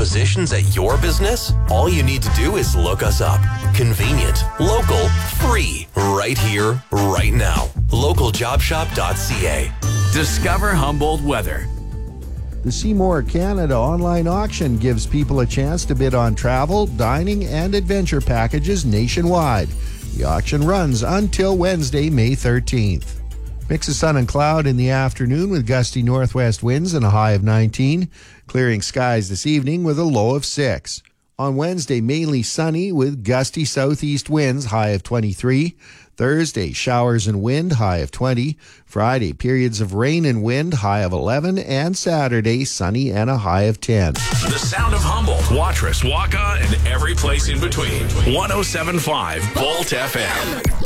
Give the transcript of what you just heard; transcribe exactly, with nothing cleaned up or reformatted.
acquisitions at your business? All you need to do is look us up. Convenient, local, free, right here, right now. local job shop dot c a. Discover Humboldt weather. The Seymour Canada online auction gives people a chance to bid on travel, dining, and adventure packages nationwide. The auction runs until Wednesday, May thirteenth. Mix of sun and cloud in the afternoon with gusty northwest winds and a high of nineteen. Clearing skies this evening with a low of six. On Wednesday, mainly sunny with gusty southeast winds, high of twenty-three. Thursday, showers and wind, high of twenty. Friday, periods of rain and wind, high of eleven. And Saturday, sunny and a high of ten. The sound of Humboldt, Watrous, Waka, and every place in between. one oh seven point five Volt F M.